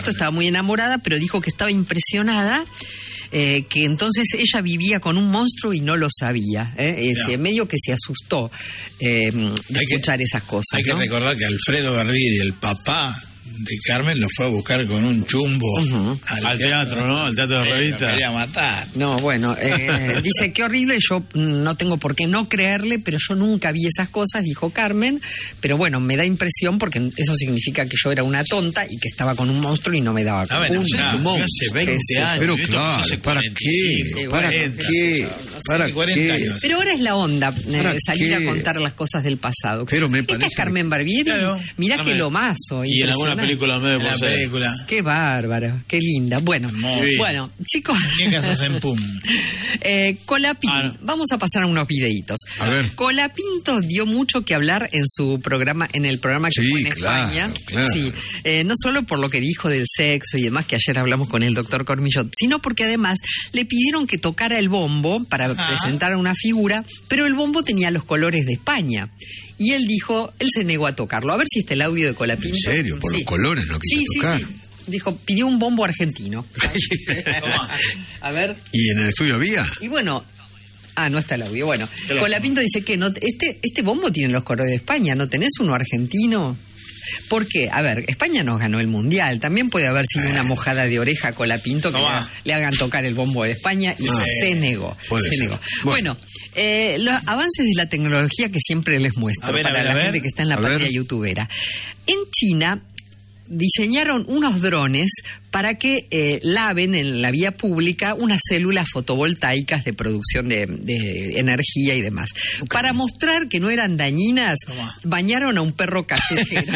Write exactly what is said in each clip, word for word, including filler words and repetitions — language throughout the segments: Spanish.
supuesto estaba muy enamorada, pero dijo que estaba impresionada. Eh, que entonces ella vivía con un monstruo y no lo sabía. ¿eh? Ese, no. Medio que se asustó eh, de hay escuchar que, esas cosas. Hay ¿no? que recordar que Alfredo Barbieri, el papá de Carmen, lo fue a buscar con un chumbo uh-huh. al, al teatro, teatro, ¿no? Al teatro de revista. Lo quería matar. No, bueno, eh, dice que horrible, yo no tengo por qué no creerle, pero yo nunca vi esas cosas, dijo Carmen, pero bueno, me da impresión porque eso significa que yo era una tonta y que estaba con un monstruo y no me daba cuenta. Ah, bueno, un monstruo. Hace veinte años. Pero claro, ¿para qué? ¿Para qué? ¿Para qué? Pero ahora es la onda, eh, salir a contar las cosas del pasado. Pero me Esta parece es Carmen Barbieri, claro. Mirá Carmen. Que lomazo. Y en alguna película me la película. Qué bárbaro, qué linda. Bueno, Muy bueno, chicos. ¿Qué casos en pum? eh, Colapinto, ah, no. Vamos a pasar a unos videitos. A ver. Colapinto dio mucho que hablar en su programa, en el programa que sí, fue en claro, España. Claro. Sí, eh, no solo por lo que dijo del sexo y demás, que ayer hablamos con el doctor Cormillot, sino porque además le pidieron que tocara el bombo para ah. presentar una figura, pero el bombo tenía los colores de España. Y él dijo, él se negó a tocarlo. A ver si está el audio de Colapinto. ¿En serio? Por sí. los colores no quiso sí, tocar. Sí, sí. Dijo, pidió un bombo argentino. A ver. ¿Y en el estudio había? Y bueno, ah, no está el audio. Bueno, Colapinto dice que no, este, este bombo tiene los colores de España, ¿no tenés uno argentino? ¿Por qué? A ver, España nos ganó el Mundial. También puede haber sido una mojada de oreja a Colapinto que le, le hagan tocar el bombo de España y ah, se negó. Se ser. negó. Bueno, bueno eh, los avances de la tecnología que siempre les muestro ver, para ver, la ver. gente que está en la a patria ver. youtubera. En China diseñaron unos drones para que eh, laven en la vía pública unas células fotovoltaicas de producción de, de energía y demás. Okay. Para mostrar que no eran dañinas, Toma. bañaron a un perro callejero.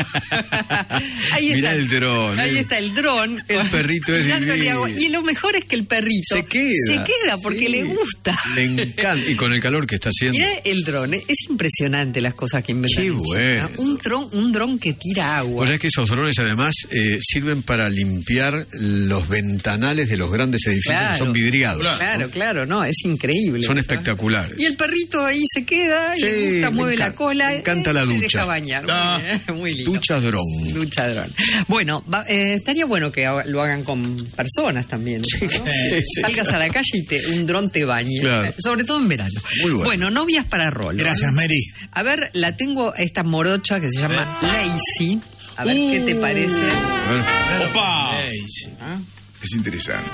Ahí Mirá está el dron. Ahí el, está el dron. El perrito es divino. Y lo mejor es que el perrito se queda, se queda porque sí. le gusta. Le encanta. Y con el calor que está haciendo. Mirá el dron. Es impresionante las cosas que inventan. Qué bueno. Un dron, un dron que tira agua. Pues es que esos drones además eh, sirven para limpiar los ventanales de los grandes edificios claro, que son vidriados. Claro, ¿no? claro, no, es increíble. Son ¿no? espectaculares. Y el perrito ahí se queda, sí, y le gusta, mueve encanta, la cola. Me encanta eh, la se ducha. deja bañar. Ah, muy, muy lindo. Ducha dron. Ducha dron. Bueno, va, eh, estaría bueno que lo hagan con personas también. Sí, ¿no? sí, sí, Salgas claro. a la calle y te, un dron te bañe. Claro. Sobre todo en verano. Muy bueno. Bueno, novias para Rolo. Gracias, Mary. A ver, la tengo esta morocha que se llama Lacey. A ver, uh, ¿qué te parece? A ver. ¡Opa! ¿Ah? Es interesante.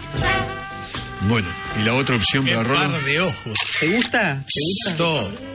Bueno, y la otra opción Qué para Rolo. par de ojos. ¿Te gusta? ¿Te gusta? Todo.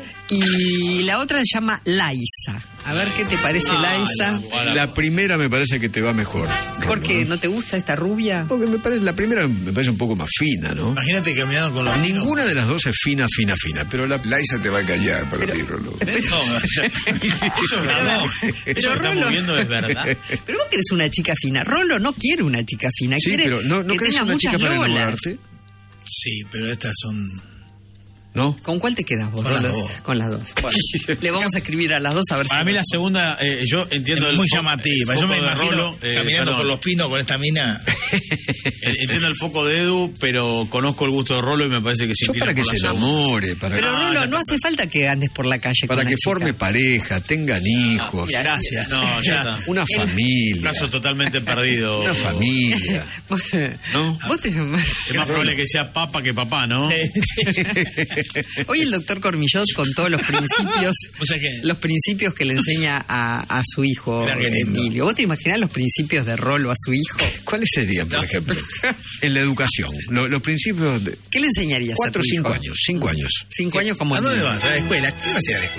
Y la otra se llama Laisa. A ver qué te parece, no, Laisa. La, la primera me parece que te va mejor. ¿Por qué? ¿No te gusta esta rubia? Porque me parece, la primera me parece un poco más fina, ¿no? Imagínate caminando con los Ninguna de las dos es fina, fina, fina. Pero la Laisa te va a callar para pero, ti, Rolo. Pero, no, eso es verdad. Pero Eso Rolo, está moviendo es verdad. Pero vos querés una chica fina. Rolo no quiere una chica fina. Sí, quiere pero no, no que querés tenga una muchas chica para lolas. enamorarte. Sí, pero estas son... ¿No? ¿Con cuál te quedas vos? Con las Rolo? dos. Con las dos. Bueno, le vamos a escribir a las dos a ver Para si... mí la segunda, eh, yo entiendo... Es el muy fo- llamativa. el Yo me foco de imagino Rolo, eh, caminando perdón. por los pinos con esta mina. Entiendo el foco de Edu, pero conozco el gusto de Rolo y me parece que sí. Yo para que se enamore, para Pero que, Rolo, Ah, no hace falta que andes por la calle para con que una forme chica. pareja, tengan hijos, Gracias. No, ya está. una Un familia, caso totalmente perdido. una familia, ¿no? Vos te... Es más probable que sea papa que papá, ¿no? Sí, sí. Hoy el doctor Cormillot contó los principios, O sea que- los principios que le enseña a, a su hijo Mirá qué lindo. Emilio. ¿Vos te imaginás los principios de Rolo a su hijo? ¿Cuáles serían, por ejemplo? En la educación, lo- los principios de ¿Qué le enseñarías cuatro a o tu cinco hijo? años, cinco años. Cinco años como ¿A dónde niño. vas? ¿A la escuela? ¿Qué vas a ir a la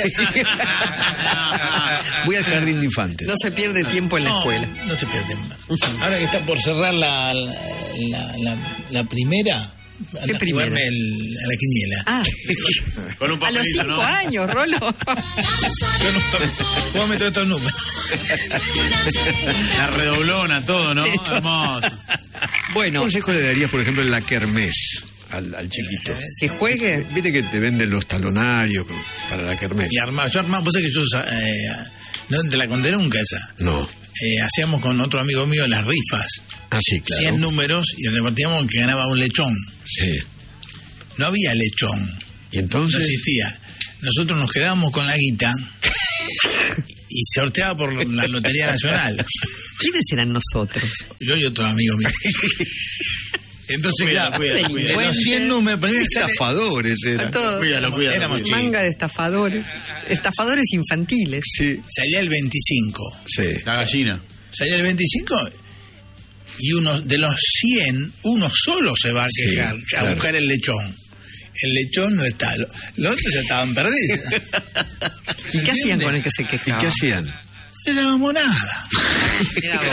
escuela? Voy al jardín de infantes. No se pierde tiempo en la No, escuela. No se pierde más. Ahora que está por cerrar la, la, la, la, la primera, anda a primera? jugarme el- a la quiniela. Ah, Con un a los papelito, cinco ¿no? años, Rolo. Yo no, jugame todos estos números. La redoblona, todo, ¿no? Hermoso. ¿Qué Bueno, consejo le darías, por ejemplo, en la kermés al, al chiquito? que juegue. Viste que te venden los talonarios para la kermés. Y armar, yo armaba, vos sabés que yo eh, no te la conté nunca esa. No. Eh, hacíamos con otro amigo mío las rifas, Ah, sí, claro. cien números y repartíamos que ganaba un lechón. Sí. No había lechón, Y no entonces... existía. Nosotros nos quedábamos con la guita y sorteaba por la Lotería Nacional. ¿Quiénes eran nosotros? Yo y otro amigo mío. Entonces, Cuida, claro, cuida, cuida. de los cien números, pero Estafadores eran. Todo. Cuídalo, cuídalo, Éramos cuídalo. Manga de estafadores. Estafadores infantiles. Sí, salía el veinticinco. sí. La gallina. Salía el veinticinco y uno de los cien, uno solo se va a Sí, quejar, a claro. buscar el lechón. El lechón no está. Lo- Los otros ya estaban perdidos. ¿Y qué hacían con el que se ¿Y quejaba? qué hacían? No le dábamos nada. Mirá vos.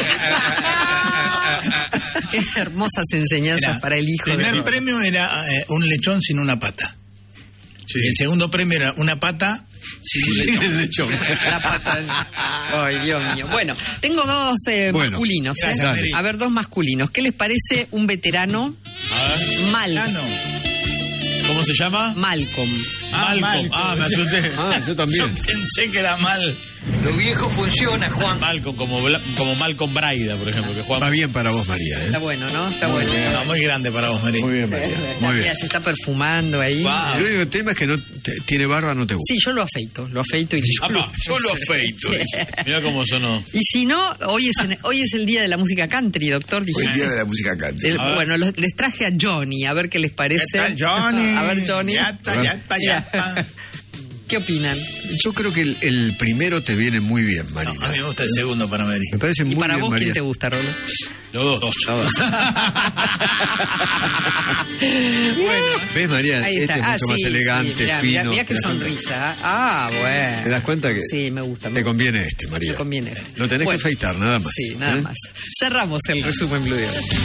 Qué hermosas enseñanzas Era, para el hijo El de primer premio era eh, un lechón sin una pata. Sí. Y el segundo premio era una pata sin un lechón. El lechón. La pata. Ay, Dios mío. Bueno, tengo dos eh, Bueno, masculinos. ¿eh? gracias, Mary. A ver, dos masculinos. ¿Qué les parece un veterano? A ver, Mal. Ah, no. ¿cómo se llama? Malcolm. Ah, Malcolm. Malcolm. Ah, me asusté. Ah, yo también. Yo pensé que era mal. Lo viejo funciona, Juan. Malcolm, como, Bla- como Malcolm Braida, por ejemplo, que Va juega. bien para vos, María. ¿eh? Está bueno, ¿no? Está Muy bueno. bien. No, muy grande para vos, Mary. Muy bien, María. La Muy tía bien. se está perfumando ahí. Wow. El único tema es que no te- tiene barba, no te gusta. Sí, yo lo afeito, lo afeito y Apa, Yo lo afeito. dice. Mirá cómo sonó. Y si no, hoy es, en- hoy es el día de la música country, doctor. Dije. Hoy día de la música country. El- A ver. bueno, los- les traje a Johnny, a ver qué les ¿Qué parece. tal, Johnny? A ver, Johnny. Ya está, ya está, ya está. ¿Qué opinan? Yo creo que el, el primero te viene muy bien, No, Marina. a mí me gusta el segundo para Mary. Me parece ¿Y muy para bien, vos María. quién te gusta, Rolo? Los dos. Bueno, ¿Ves, María? ahí Este está. es Ah, mucho más sí, elegante, sí, mirá, fino. mirá, mirá qué ¿Te das cuenta? sonrisa. Ah, bueno. ¿Te das cuenta que Sí, me gusta. me te gusta. conviene este, María? Me conviene. Lo tenés Bueno, que afeitar, nada más. Sí, nada ¿eh? más. Cerramos el resumen Blue de hoy.